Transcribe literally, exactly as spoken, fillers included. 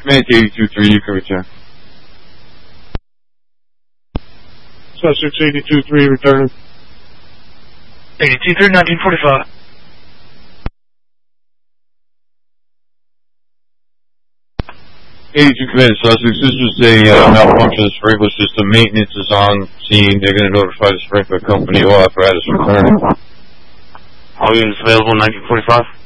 Command eighty-two three, you can return. Sussex eighty-two three, returning. eighty-two three, nineteen forty-five. eighty-two Command Sussex, this is a uh, malfunction of the sprinkler system. Maintenance is on scene. They're going to notify the sprinkler company. All apparatus returning. All units available, nineteen forty-five.